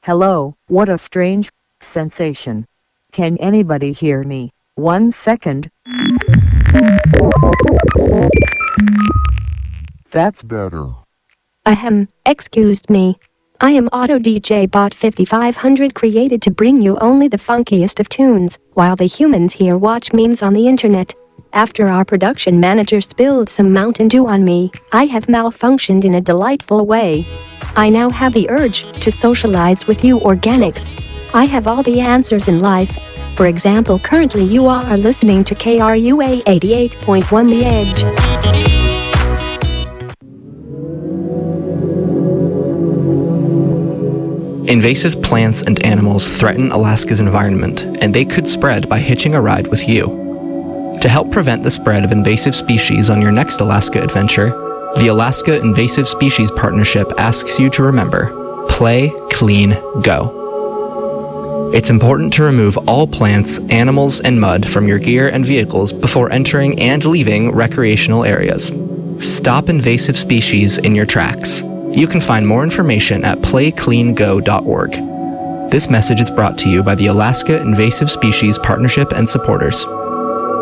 Hello, what a strange sensation. Can anybody hear me? 1 second. That's better. Ahem, excuse me. I am Auto DJ Bot 5500, created to bring you only the funkiest of tunes, while the humans here watch memes on the internet. After our production manager spilled some Mountain Dew on me, I have malfunctioned in a delightful way. I now have the urge to socialize with you organics. I have all the answers in life. For example, currently you are listening to KRUA 88.1 The Edge. Invasive plants and animals threaten Alaska's environment, and they could spread by hitching a ride with you. To help prevent the spread of invasive species on your next Alaska adventure, the Alaska Invasive Species Partnership asks you to remember: play, clean, go. It's important to remove all plants, animals, and mud from your gear and vehicles before entering and leaving recreational areas. Stop invasive species in your tracks. You can find more information at playcleango.org. This message is brought to you by the Alaska Invasive Species Partnership and supporters.